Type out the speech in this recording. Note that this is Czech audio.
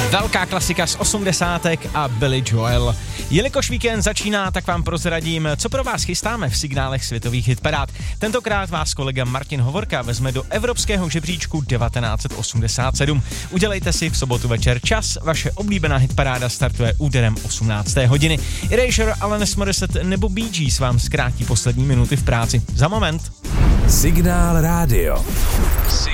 Velká klasika z 80. a Billy Joel. Jelikož víkend začíná, tak vám prozradím, co pro vás chystáme v signálech světových hitparád. Tentokrát vás kolega Martin Hovorka vezme do evropského žebříčku 1987. Udělejte si v sobotu večer čas, vaše oblíbená hitparáda startuje úterem 18. hodiny. Erasure, Alanis Morissette nebo Bee Gees vám zkrátí poslední minuty v práci. Za moment. Signál rádio.